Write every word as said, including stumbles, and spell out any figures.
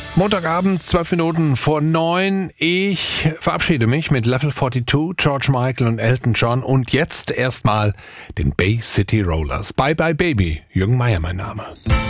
Montagabend, zwölf Minuten vor neun. Ich verabschiede mich mit Level zweiundvierzig, George Michael und Elton John. Und jetzt erstmal den Bay City Rollers. Bye Bye Baby, Jürgen Meier mein Name.